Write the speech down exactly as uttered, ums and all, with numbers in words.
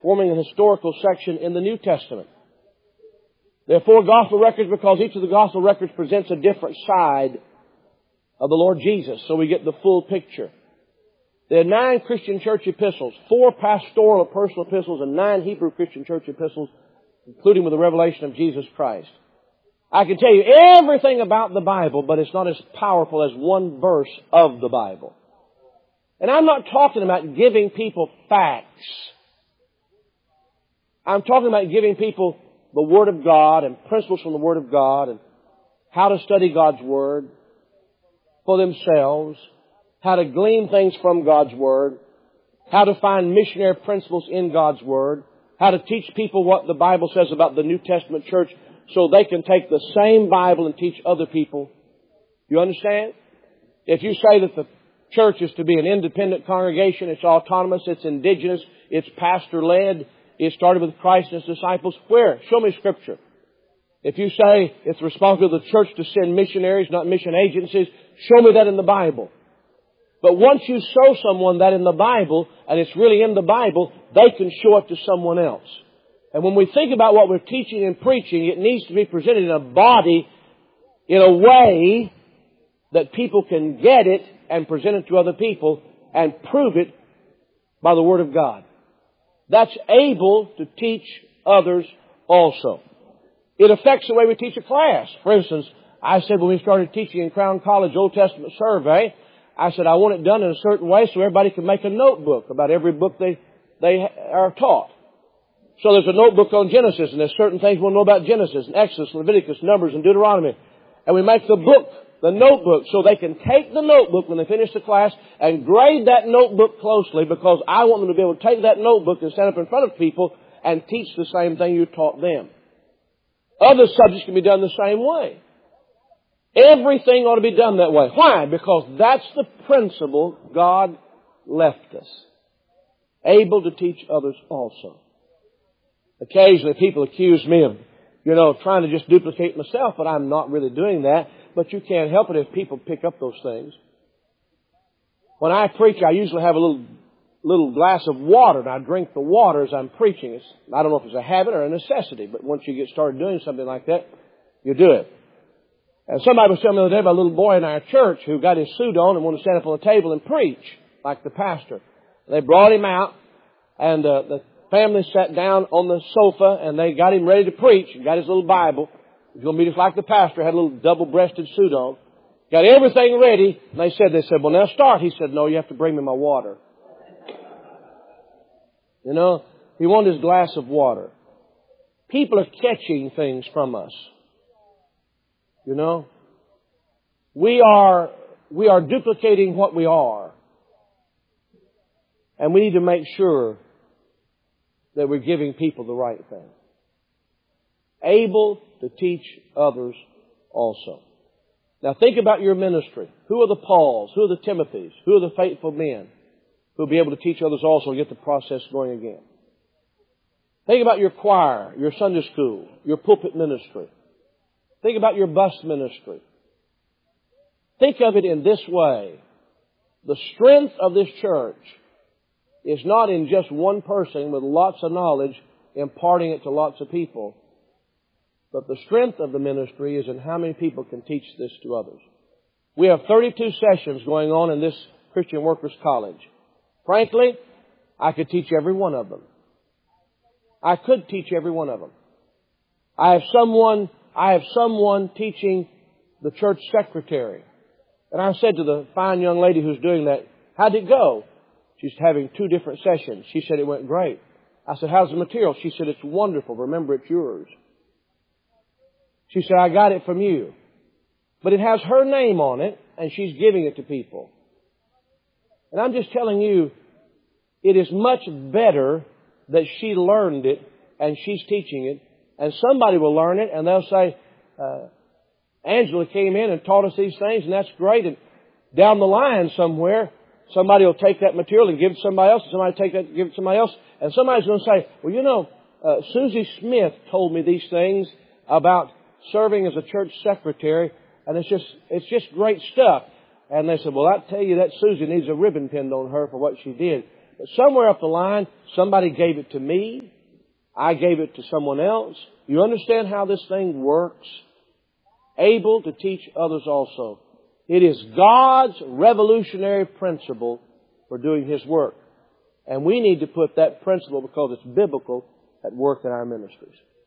forming a historical section in the New Testament. There are four gospel records because each of the gospel records presents a different side of the Lord Jesus, so we get the full picture. There are nine Christian church epistles, four pastoral or personal epistles, and nine Hebrew Christian church epistles, including with the revelation of Jesus Christ. I can tell you everything about the Bible, but it's not as powerful as one verse of the Bible. And I'm not talking about giving people facts. I'm talking about giving people the Word of God and principles from the Word of God and how to study God's Word for themselves, how to glean things from God's Word, how to find missionary principles in God's Word, how to teach people what the Bible says about the New Testament church so they can take the same Bible and teach other people. You understand? If you say that the church is to be an independent congregation, it's autonomous, it's indigenous, it's pastor-led, it started with Christ and His disciples, where? Show me Scripture. If you say it's the responsibility of the church to send missionaries, not mission agencies, show me that in the Bible. But once you show someone that in the Bible, and it's really in the Bible, they can show it to someone else. And when we think about what we're teaching and preaching, it needs to be presented in a body, in a way that people can get it and present it to other people and prove it by the Word of God. That's able to teach others also. It affects the way we teach a class. For instance, I said when we started teaching in Crown College Old Testament Survey, I said I want it done in a certain way so everybody can make a notebook about every book they, they are taught. So there's a notebook on Genesis, and there's certain things we'll know about Genesis, and Exodus, Leviticus, Numbers, and Deuteronomy. And we make the book, the notebook, so they can take the notebook when they finish the class and grade that notebook closely, because I want them to be able to take that notebook and stand up in front of people and teach the same thing you taught them. Other subjects can be done the same way. Everything ought to be done that way. Why? Because that's the principle God left us. Able to teach others also. Occasionally people accuse me of, you know, trying to just duplicate myself, but I'm not really doing that. But you can't help it if people pick up those things. When I preach, I usually have a little little glass of water, and I drink the water as I'm preaching. It's, I don't know if it's a habit or a necessity, but once you get started doing something like that, you do it. And somebody was telling me the other day about a little boy in our church who got his suit on and wanted to stand up on the table and preach like the pastor. They brought him out, and uh, the family sat down on the sofa, and they got him ready to preach. He got his little Bible. He was going to be just like the pastor, had a little double-breasted suit on. Got everything ready, and they said, they said, well, now start. He said, no, you have to bring me my water. You know, he wanted his glass of water. People are catching things from us. You know, we are, we are duplicating what we are. And we need to make sure that we're giving people the right thing. Able to teach others also. Now think about your ministry. Who are the Pauls? Who are the Timothys? Who are the faithful men who will be able to teach others also and get the process going again? Think about your choir, your Sunday school, your pulpit ministry. Think about your bus ministry. Think of it in this way. The strength of this church is not in just one person with lots of knowledge imparting it to lots of people. But the strength of the ministry is in how many people can teach this to others. We have thirty-two sessions going on in this Christian Workers College. Frankly, I could teach every one of them. I could teach every one of them. I have someone, I have someone teaching the church secretary. And I said to the fine young lady who's doing that, how'd it go? She's having two different sessions. She said it went great. I said, how's the material? She said, it's wonderful. Remember, it's yours. She said, I got it from you. But it has her name on it, and she's giving it to people. And I'm just telling you, it is much better that she learned it, and she's teaching it, and somebody will learn it, and they'll say, uh, Angela came in and taught us these things, and that's great. And down the line somewhere, somebody will take that material and give it to somebody else, and somebody will take that and give it to somebody else, and somebody's going to say, well, you know, uh, Susie Smith told me these things about serving as a church secretary, and it's just, it's just great stuff. And they said, well, I tell you, that Susie needs a ribbon pinned on her for what she did. But somewhere up the line, somebody gave it to me. I gave it to someone else. You understand how this thing works? Able to teach others also. It is God's revolutionary principle for doing His work. And we need to put that principle, because it's biblical, at work in our ministries.